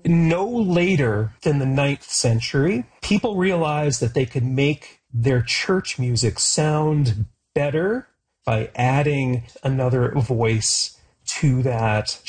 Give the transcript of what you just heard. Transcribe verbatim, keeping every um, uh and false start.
no later than the ninth century, people realized that they could make their church music sound better by adding another voice to that